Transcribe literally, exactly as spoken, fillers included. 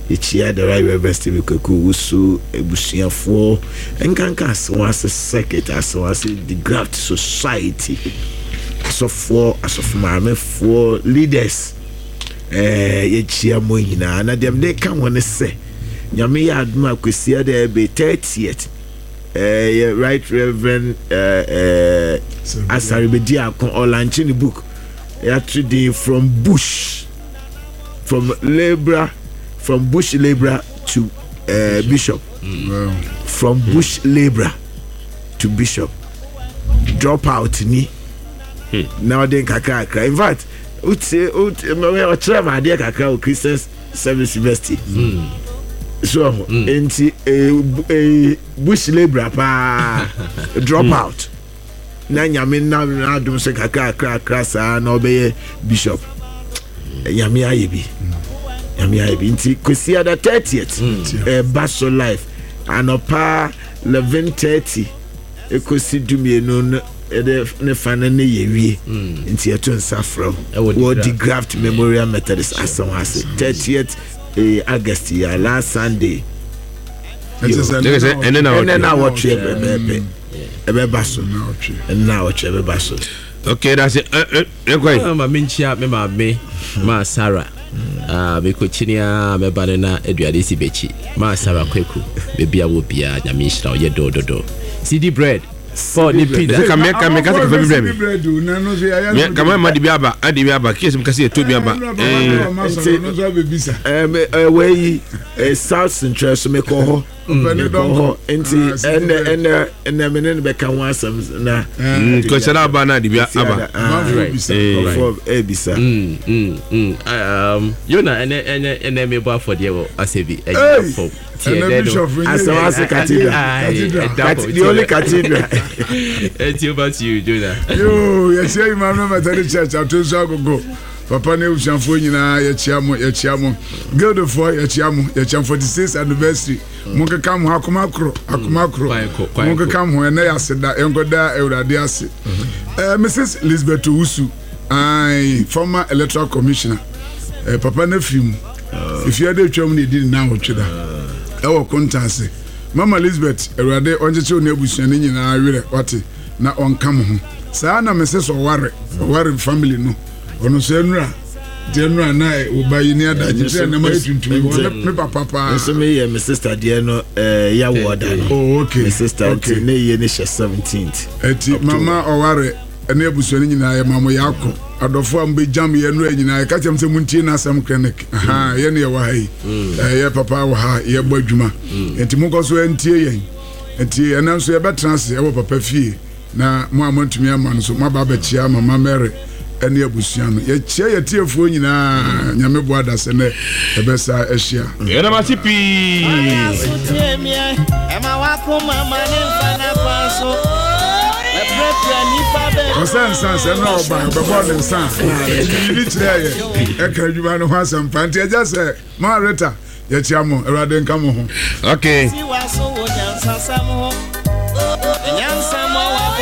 Ichia the right Reverend Stephen Kwaku Wusu ebusuafo enkanka asewase circuit asewase the Graft Society asofo asofomame for leaders eh yechia mo nyina na dem dey kan won say nyame ya aduma kwesia dey be thirtieth eh right Reverend eh eh Asaribedi akon olanche ni book ya today from bush from labor from bush labor to uh, bishop mm. wow. From mm. bush labor to bishop drop out ni hmm. Now then kakaka in fact utse ut me trema dey kakaka o Christian Service University mm. So mm. enti eh bush labor pa drop mm. out na nyame na na dum se kakaka krasa na obeye bishop nyame ayebi nyame ayebi nti kwesi ada thirtieth eh Baso Life anopa eleven thirty ekosi dumienu no ede ne fana ne yewie nti eto nsa from what the Graft Memorial Methodist Asawase thirtieth eh August ya last Sunday and then I watch it ebe Baso and now watch ebe Baso. Okay, that's it. Uh, ma minchia me ma me ma Sarah. Ah, be kochinia me banana eduade si bechi. Ma Sarah Kwaku. Be bia wo bia nyamishra oye do do do. C D bread. For the pizza. Come here, come here, come here, bread. Me come here, ma di biaba, adi biaba. Kiesi mkasi to biaba. Eh, eh, we eh South Central so me ko ho. Enti ene ene ene menen be kan wasam na ko sala ba na di biaba. For eh bisa. Mm mm um you na ene ene ene me bo for there asebi eh for. Asawase cathedral. The only cathedral. It's about you, Jonah. Yo, you say my mama tell the church I told you go. Papa ne ushanfo nyina ya chiamo ya chiamo. Guild for ya chiamo ya chiamo forty-sixth anniversary. Munka kam ho akoma kro akoma kro. Munka kam ho na ya seda engoda Ewrade ase. Eh Missus Elizabeth Wusu, I former electoral commissioner. Eh papa na film. If you are the twam ne di na wotweda. Ewo kontanse Mama Elizabeth Ewrade onjeche onu abusuane nyina awere wate na onkam ho saa na Missus Oware Oware family no ono so enura de enura na obayi ni adaje na ma tuntum me papa papa so me ye my sister de no eh ya woda no oh okay my sister ne ye ne seventeenth eti Mama Oware ene abusuane nyina ya mamo yakọ adofo ambe jam ye no nyina ka chem se muntie na asam clinic aha ye ne ye wa hai eh ye papa wa ha ye gba adwuma enti munko so entie yen enti ena so ye betrans ye wo papa fie na mo amantumi ama so maba ba chia Mama Mary ene abusua no ye chia ye tiefuo nyina nyame bo adase ne ebesa ehia ye na masipi ema wako mama ne mfana kwaso Osan san san na oba be born san ni tire ye e ka djuma no ho asam panti eja se ma reta ye chiamo Ewrade nka mo ho okay si waso wo nyansa sam ho nyansa